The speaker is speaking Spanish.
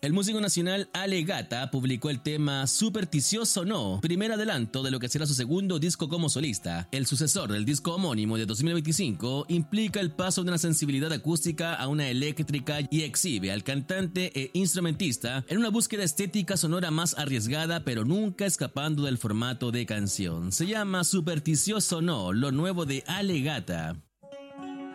El músico nacional Ale Gata publicó el tema Supersticioso No, primer adelanto de lo que será su segundo disco como solista. El sucesor del disco homónimo de 2025 implica el paso de una sensibilidad acústica a una eléctrica y exhibe al cantante e instrumentista en una búsqueda estética sonora más arriesgada, pero nunca escapando del formato de canción. Se llama Supersticioso No, lo nuevo de Ale Gata.